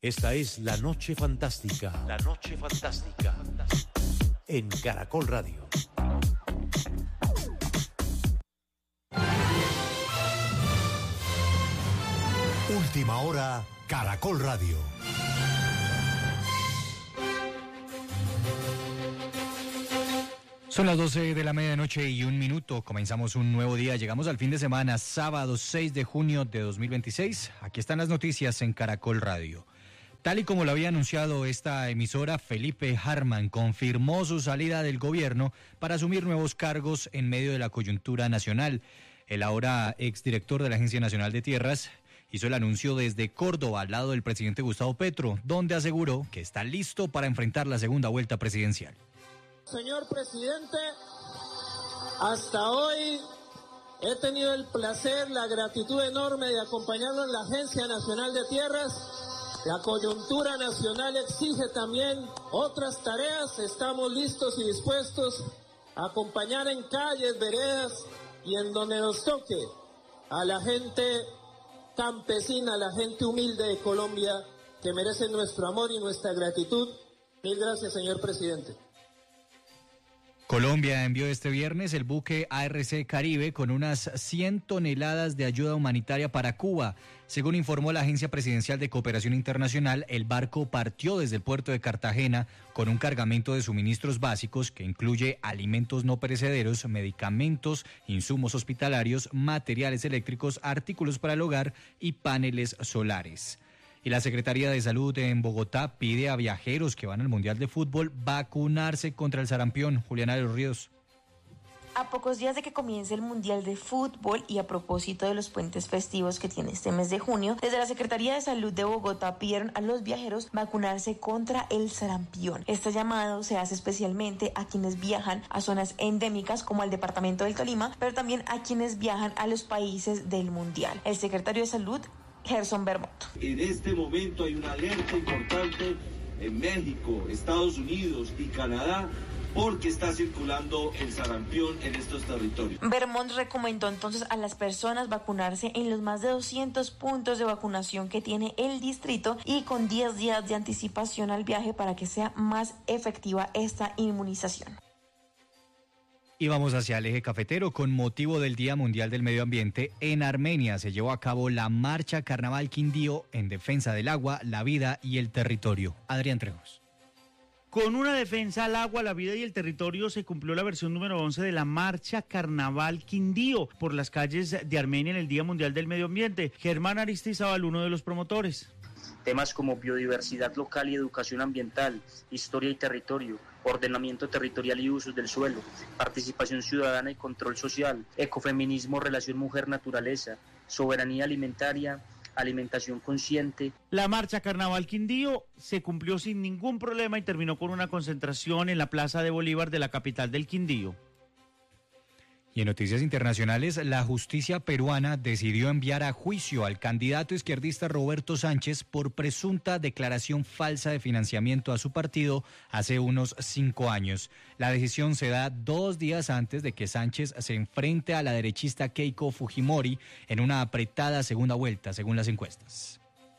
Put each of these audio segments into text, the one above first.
Esta es La Noche Fantástica. La Noche Fantástica. En Caracol Radio. Última hora, Caracol Radio. Son las 12 de la medianoche y 1 minuto. Comenzamos un nuevo día. Llegamos al fin de semana, sábado 6 de junio de 2026. Aquí están las noticias en Caracol Radio. Tal y como lo había anunciado esta emisora, Felipe Harman confirmó su salida del gobierno para asumir nuevos cargos en medio de la coyuntura nacional. El ahora exdirector de la Agencia Nacional de Tierras hizo el anuncio desde Córdoba, al lado del presidente Gustavo Petro, donde aseguró que está listo para enfrentar la segunda vuelta presidencial. Señor presidente, hasta hoy he tenido el placer, la gratitud enorme de acompañarlo en la Agencia Nacional de Tierras. La coyuntura nacional exige también otras tareas. Estamos listos y dispuestos a acompañar en calles, veredas y en donde nos toque a la gente campesina, a la gente humilde de Colombia que merece nuestro amor y nuestra gratitud. Mil gracias, señor presidente. Colombia envió este viernes el buque ARC Caribe con unas 100 toneladas de ayuda humanitaria para Cuba. Según informó la Agencia Presidencial de Cooperación Internacional, el barco partió desde el puerto de Cartagena con un cargamento de suministros básicos que incluye alimentos no perecederos, medicamentos, insumos hospitalarios, materiales eléctricos, artículos para el hogar y paneles solares. Y la Secretaría de Salud en Bogotá pide a viajeros que van al Mundial de Fútbol vacunarse contra el sarampión. Juliana de los Ríos. A pocos días de que comience el Mundial de Fútbol y a propósito de los puentes festivos que tiene este mes de junio, desde la Secretaría de Salud de Bogotá pidieron a los viajeros vacunarse contra el sarampión. Este llamado se hace especialmente a quienes viajan a zonas endémicas como al departamento del Tolima, pero también a quienes viajan a los países del Mundial. El secretario de Salud, Gerson Bermot. En este momento hay una alerta importante en México, Estados Unidos y Canadá porque está circulando el sarampión en estos territorios. Bermot recomendó entonces a las personas vacunarse en los más de 200 puntos de vacunación que tiene el distrito y con 10 días de anticipación al viaje para que sea más efectiva esta inmunización. Y vamos hacia el eje cafetero. Con motivo del Día Mundial del Medio Ambiente, en Armenia se llevó a cabo la Marcha Carnaval Quindío en defensa del agua, la vida y el territorio. Adrián Trejos. Con una defensa al agua, la vida y el territorio se cumplió la versión número 11 de la Marcha Carnaval Quindío por las calles de Armenia en el Día Mundial del Medio Ambiente. Germán Aristizábal, uno de los promotores. Temas como biodiversidad local y educación ambiental, historia y territorio, ordenamiento territorial y usos del suelo, participación ciudadana y control social, ecofeminismo, relación mujer-naturaleza, soberanía alimentaria, alimentación consciente. La Marcha Carnaval Quindío se cumplió sin ningún problema y terminó con una concentración en la Plaza de Bolívar de la capital del Quindío. Y en noticias internacionales, la justicia peruana decidió enviar a juicio al candidato izquierdista Roberto Sánchez por presunta declaración falsa de financiamiento a su partido hace unos 5 años. La decisión se da 2 días antes de que Sánchez se enfrente a la derechista Keiko Fujimori en una apretada segunda vuelta, según las encuestas.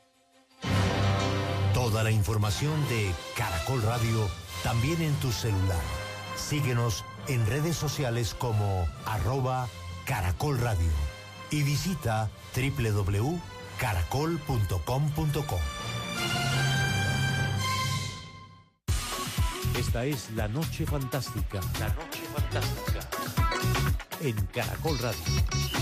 Toda la información de Caracol Radio también en tu celular. Síguenos en redes sociales como @Caracol Radio y visita www.caracol.com.co. Esta es La Noche Fantástica. La Noche Fantástica. En Caracol Radio.